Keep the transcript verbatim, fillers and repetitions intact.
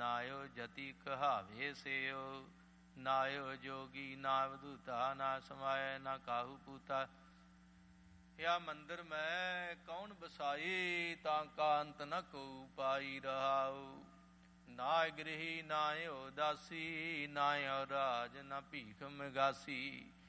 ਨਾਇਓ ਜਤੀ ਕਹਾਵੇ ਸਿਓ। ਨਾਇਓ ਜੋਗੀ ਨਾ ਵਧੂਤਾ ਨਾ ਸਮਾਇ ਨਾ ਕਾਹੂ ਪੂਤਾ। या मंदिर मैं कौन बसाई तां का अंत न को पाई रहाऊ। नाय गृही नाय उदासी नाय राज न भीख मगासी।